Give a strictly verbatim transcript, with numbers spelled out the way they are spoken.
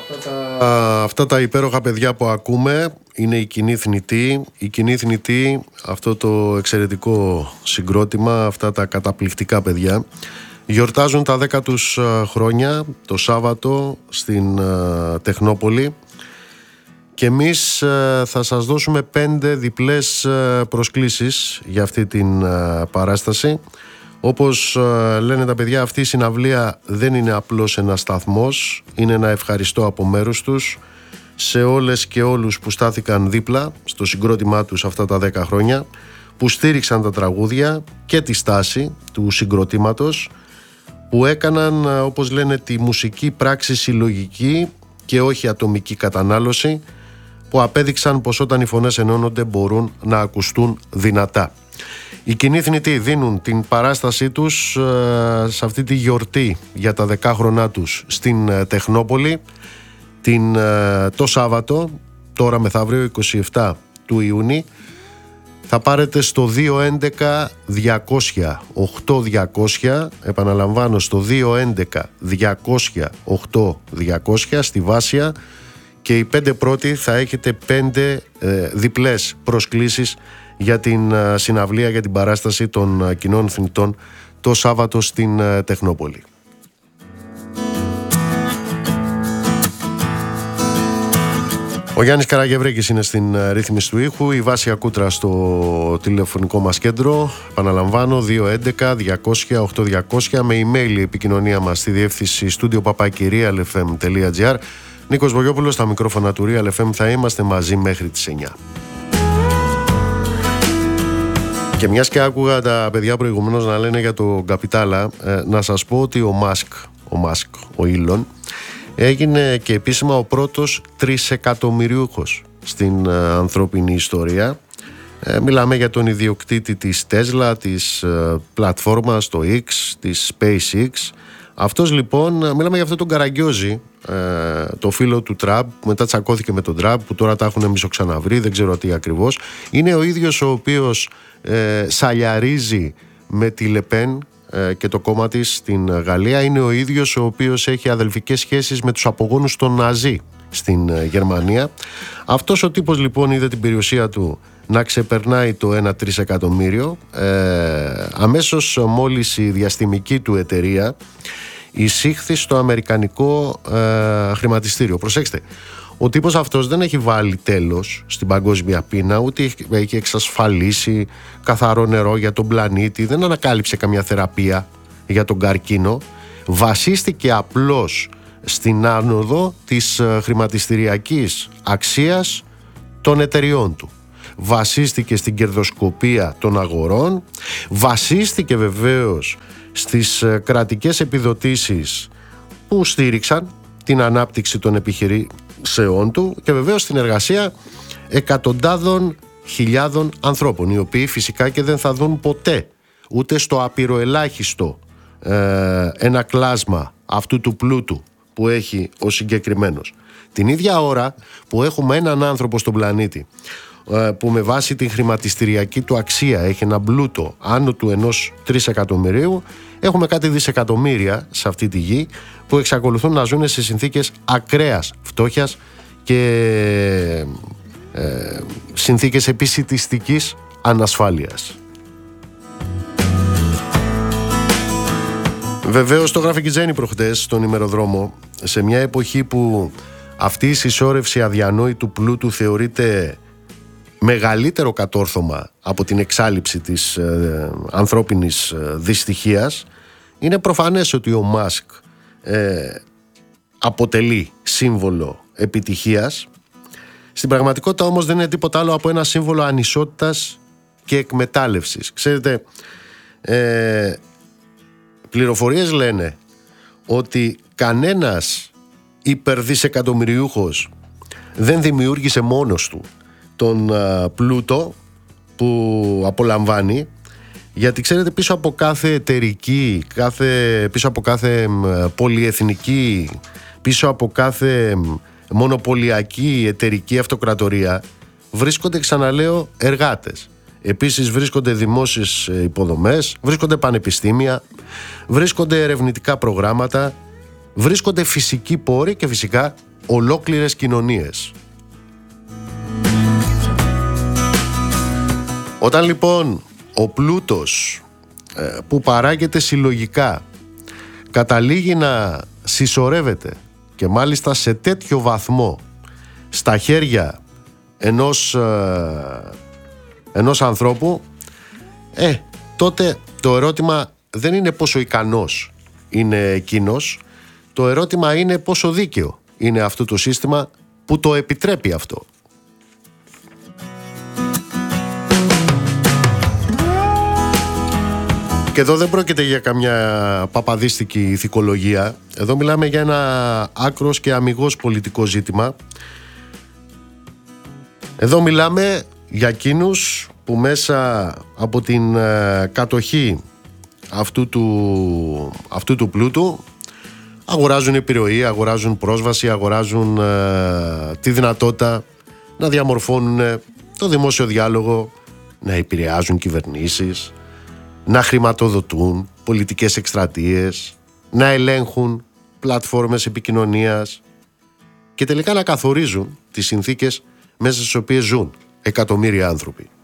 Αυτά τα, αυτά τα υπέροχα παιδιά που ακούμε είναι η Κοινή Θνητή. Η Κοινή Θνητή, αυτό το εξαιρετικό συγκρότημα, αυτά τα καταπληκτικά παιδιά, γιορτάζουν τα δέκα τους χρόνια το Σάββατο στην uh, Τεχνόπολη και εμείς uh, θα σας δώσουμε πέντε διπλές uh, προσκλήσεις για αυτή την uh, παράσταση. Όπως uh, λένε τα παιδιά, αυτή η συναυλία δεν είναι απλώς ένας σταθμός, είναι ένα ευχαριστώ από μέρους τους σε όλες και όλους που στάθηκαν δίπλα στο συγκρότημά τους αυτά τα δέκα χρόνια, που στήριξαν τα τραγούδια και τη στάση του συγκροτήματος, που έκαναν, όπως λένε, τη μουσική πράξη συλλογική και όχι ατομική κατανάλωση, που απέδειξαν πως όταν οι φωνές ενώνονται μπορούν να ακουστούν δυνατά. Οι Κοινοί Θνητοί δίνουν την παράστασή τους ε, σε αυτή τη γιορτή για τα δεκάχρονά τους στην ε, Τεχνόπολη την, ε, το Σάββατο, τώρα μεθαύριο εικοστή εβδόμη του Ιούνιου. Θα πάρετε στο δύο έντεκα διακόσια οκτώ διακόσια, επαναλαμβάνω στο δύο έντεκα διακόσια οκτώ διακόσια στη Βάσια, και οι πέντε πρώτοι θα έχετε πέντε ε, διπλές προσκλήσεις για την uh, συναυλία, για την παράσταση των uh, Κοινών Θνητών το Σάββατο στην uh, Τεχνόπολη. Ο Γιάννης Καραγευρέκης είναι στην uh, ρύθμιση του ήχου, η Βάσια Κούτρα στο τηλεφωνικό μας κέντρο. Επαναλαμβάνω, δύο έντεκα διακόσια οκτώ διακόσια, με email η επικοινωνία μας στη διεύθυνση studio παπάκι real f m dot g r. Νίκος Βογιόπουλος στα μικρόφωνα του Real εφ εμ, θα είμαστε μαζί μέχρι τις εννιά. Και μιας και άκουγα τα παιδιά προηγουμένως να λένε για το Καπιτάλα, ε, να σας πω ότι ο Μάσκ, ο Μάσκ, ο Ήλον, έγινε και επίσημα ο πρώτος τρισεκατομμυριούχος στην ε, ανθρώπινη ιστορία. Ε, μιλάμε για τον ιδιοκτήτη της Tesla, της ε, πλατφόρμας, το X, της SpaceX. Αυτός λοιπόν, μιλάμε για αυτόν τον Καραγκιόζη, ε, το φίλο του Τραμπ, που μετά τσακώθηκε με τον Τραμπ, που τώρα τα έχουν μισοξαναβρει, δεν ξέρω τι ακριβώς. Είναι ο ίδιος ο οποίος ε, σαλιαρίζει με τη Λεπέν ε, και το κόμμα της στην Γαλλία. Είναι ο ίδιος ο οποίος έχει αδελφικές σχέσεις με τους απογόνους των Ναζί στην ε, Γερμανία. Αυτός ο τύπος λοιπόν είδε την περιουσία του να ξεπερνάει το ένα τρισεκατομμύριο. Ε, αμέσως μόλις η διαστημική του εταιρεία εισήχθη στο αμερικανικό ε, χρηματιστήριο. Προσέξτε, ο τύπος αυτός δεν έχει βάλει τέλος στην παγκόσμια πείνα, ούτε έχει εξασφαλίσει καθαρό νερό για τον πλανήτη, δεν ανακάλυψε καμιά θεραπεία για τον καρκίνο. Βασίστηκε απλώς στην άνοδο της χρηματιστηριακής αξίας των εταιριών του. Βασίστηκε στην κερδοσκοπία των αγορών, βασίστηκε βεβαίως στις κρατικές επιδοτήσεις που στήριξαν την ανάπτυξη των επιχειρήσεών του και βεβαίως στην εργασία εκατοντάδων χιλιάδων ανθρώπων, οι οποίοι φυσικά και δεν θα δουν ποτέ ούτε στο απειροελάχιστο ε, ένα κλάσμα αυτού του πλούτου που έχει ο συγκεκριμένος. Την ίδια ώρα που έχουμε έναν άνθρωπο στον πλανήτη που με βάση την χρηματιστηριακή του αξία έχει ένα πλούτο άνω του ενός τρισεκατομμυρίου, έχουμε κάτι δισεκατομμύρια σε αυτή τη γη που εξακολουθούν να ζουν σε συνθήκες ακραίας φτώχειας και ε, συνθήκες επισιτιστικής ανασφάλειας. Βεβαίως το γράφει και η Τζέννη προχτές στον ημεροδρόμο, σε μια εποχή που αυτή η συσσόρευση αδιανόητου πλούτου θεωρείται μεγαλύτερο κατόρθωμα από την εξάλειψη της ε, ανθρώπινης ε, δυστυχίας. Είναι προφανές ότι ο Μάσκ ε, αποτελεί σύμβολο επιτυχίας. Στην πραγματικότητα όμως δεν είναι τίποτα άλλο από ένα σύμβολο ανισότητας και εκμετάλλευσης. Ξέρετε, ε, πληροφορίες λένε ότι κανένας υπερδισεκατομμυριούχος δεν δημιούργησε μόνος του τον uh, πλούτο που απολαμβάνει, γιατί ξέρετε, πίσω από κάθε εταιρική, κάθε, πίσω από κάθε uh, πολυεθνική, πίσω από κάθε uh, μονοπωλιακή εταιρική αυτοκρατορία βρίσκονται, ξαναλέω, εργάτες. Επίσης βρίσκονται δημόσιες υποδομές, βρίσκονται πανεπιστήμια, βρίσκονται ερευνητικά προγράμματα, βρίσκονται φυσικοί πόροι και φυσικά ολόκληρες κοινωνίες. Όταν λοιπόν ο πλούτος ε, που παράγεται συλλογικά καταλήγει να συσσωρεύεται και μάλιστα σε τέτοιο βαθμό στα χέρια ενός, ε, ενός ανθρώπου, ε, τότε το ερώτημα δεν είναι πόσο ικανός είναι εκείνος, το ερώτημα είναι πόσο δίκαιο είναι αυτό το σύστημα που το επιτρέπει αυτό. Και εδώ δεν πρόκειται για καμιά παπαδίστικη ηθικολογία. Εδώ μιλάμε για ένα άκρος και αμιγώς πολιτικό ζήτημα. Εδώ μιλάμε για εκείνους που μέσα από την ε, κατοχή αυτού του, αυτού του πλούτου αγοράζουν επιρροή, αγοράζουν πρόσβαση, αγοράζουν ε, τη δυνατότητα να διαμορφώνουν το δημόσιο διάλογο, να επηρεάζουν κυβερνήσεις, να χρηματοδοτούν πολιτικές εκστρατείες, να ελέγχουν πλατφόρμες επικοινωνίας και τελικά να καθορίζουν τις συνθήκες μέσα στις οποίες ζουν εκατομμύρια άνθρωποι.